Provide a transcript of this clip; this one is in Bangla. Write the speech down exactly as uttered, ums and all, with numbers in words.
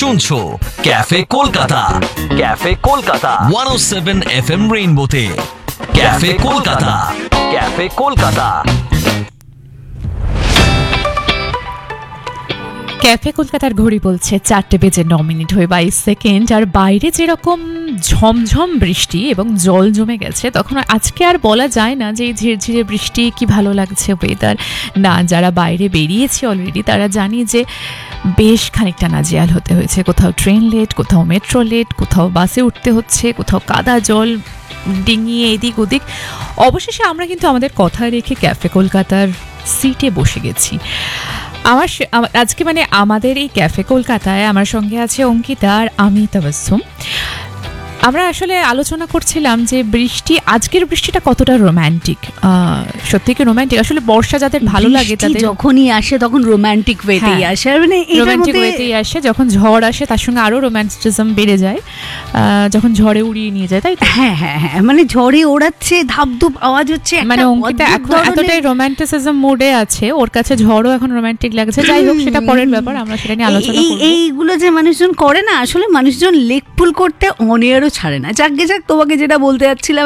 শুনছো ক্যাফে কলকাতা, ক্যাফে কলকাতা একশো সাত F M রেইনবোতে। Cafe Kolkata, cafe Kolkata. Cafe কলকাতার ঘড়ি বলছে চারটে বেজে ন মিনিট হয়ে বাইশ সেকেন্ড। আর বাইরে যেরকম ঝমঝম বৃষ্টি এবং জল জমে গেছে, তখন আজকে আর বলা যায় না যে এই ঝিরঝিরে বৃষ্টি কি ভালো লাগছে ওয়েদার। না, যারা বাইরে বেরিয়েছে অলরেডি তারা জানি যে বেশ খানিকটা নাজেহাল হতে হয়েছে। কোথাও ট্রেন লেট, কোথাও মেট্রো লেট, কোথাও বাসে উঠতে হচ্ছে, কোথাও কাদা জল ডিঙিয়ে এদিক ওদিক। অবশেষে আমরা কিন্তু আমাদের কথা রেখে ক্যাফে কলকাতার সিটে বসে গেছি। আমার আজকে মানে আমাদের এই ক্যাফে কলকাতায় আমার সঙ্গে আছে অঙ্কিতা আর আমি তাবাসসুম। আমরা আসলে আলোচনা করছিলাম যে বৃষ্টি, আজকের বৃষ্টিটা কতটা রোম্যান্টিক। সত্যি কি রোম্যান্টিক? আসলে বর্ষা যাদের ভালো লাগে তাদের যখনই আসে তখন রোম্যান্টিক ওয়েতেই আসে, মানে রোম্যান্টিক ওয়েতেই আসে। যখন ঝড় আসে তার সঙ্গে আরো রোম্যান্টিসিজম বেড়ে যায়, যখন ঝড়ে উড়িয়ে নিয়ে যায়, তাই হ্যাঁ হ্যাঁ হ্যাঁ মানে ঝড়ে ওড়াচ্ছে, ধাপধুপ আওয়াজ হচ্ছে, মানে অঙ্কিতা এখন এতটাই রোম্যান্টিসিজম মোডে আছে, ওর কাছে ঝড়ও এখন রোম্যান্টিক লাগছে। যাই হোক, সেটা পরের ব্যাপার, আমরা সেটা নিয়ে আলোচনা করব। এইগুলো যে মানুষজন করে না, আসলে মানুষজন লেকপুল করতে অনেয়ারও ছাড়ে না। যাকে যাক, তোমাকে যেটা বলতে যাচ্ছিলাম